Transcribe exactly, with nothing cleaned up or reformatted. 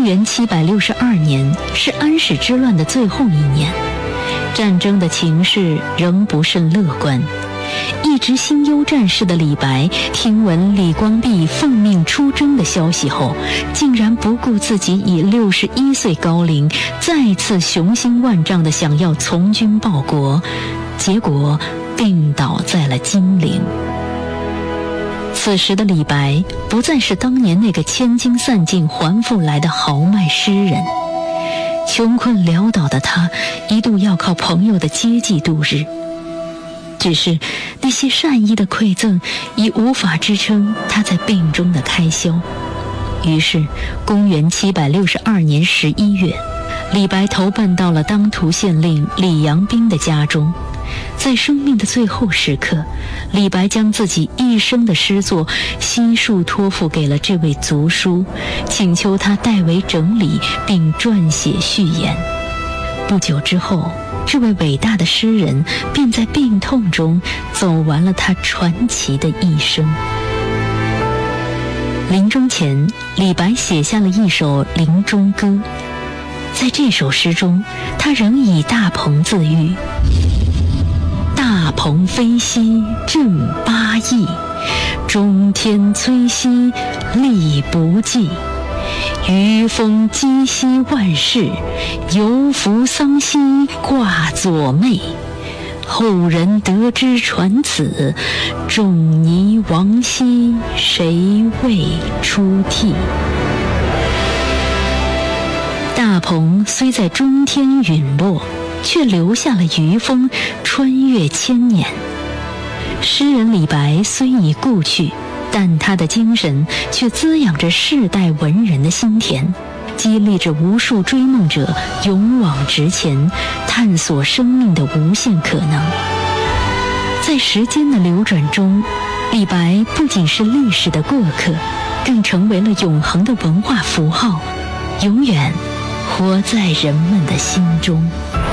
公元七百六十二年是安史之乱的最后一年，战争的情势仍不甚乐观。一直心忧战事的李白，听闻李光弼奉命出征的消息后，竟然不顾自己已六十一岁高龄，再次雄心万丈地想要从军报国，结果病倒在了金陵。此时的李白不再是当年那个千金散尽还复来的豪迈诗人，穷困潦倒的他一度要靠朋友的接济度日，只是那些善意的馈赠已无法支撑他在病中的开销。于是公元七百六十二年十一月，李白投奔到了当涂县令李阳冰的家中。在生命的最后时刻，李白将自己一生的诗作悉数托付给了这位族叔，请求他代为整理并撰写序言。不久之后，这位伟大的诗人便在病痛中走完了他传奇的一生。临终前，李白写下了一首临终歌。在这首诗中，他仍以大鹏自喻：大鹏飞兮正八翼，中天摧兮力不济。余风击兮万世，犹扶桑兮挂左袂。后人得之传此，仲尼亡兮谁为出涕。大鹏虽在中天陨落，却留下了余风，穿越千年。诗人李白虽已故去，但他的精神却滋养着世代文人的心田，激励着无数追梦者勇往直前，探索生命的无限可能。在时间的流转中，李白不仅是历史的过客，更成为了永恒的文化符号，永远活在人们的心中。